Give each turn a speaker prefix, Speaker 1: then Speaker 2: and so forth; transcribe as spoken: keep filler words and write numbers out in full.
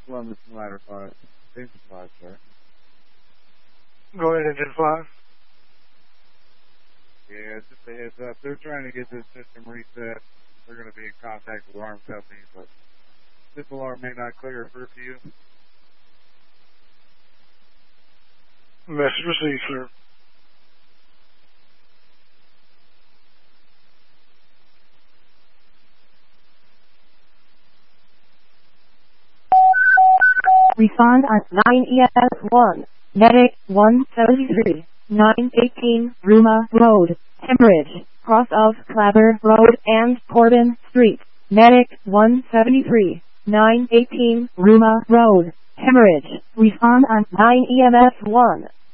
Speaker 1: Columbus Ladder five. Engine five, sir.
Speaker 2: Go ahead, Engine five.
Speaker 1: Yeah, just a heads up. They're trying to get this system reset. They're going to be in contact with alarm companies, but this alarm may not clear for a few.
Speaker 2: Message received, sir.
Speaker 3: Respond on nine E S one. Medic one seventy-three. nine eighteen Ruma Road. Hemorrhage. Cross of Clabber Road and Corbin Street. Medic one seventy-three. nine eighteen Ruma Road. Hemorrhage. Respond on nine E M S one.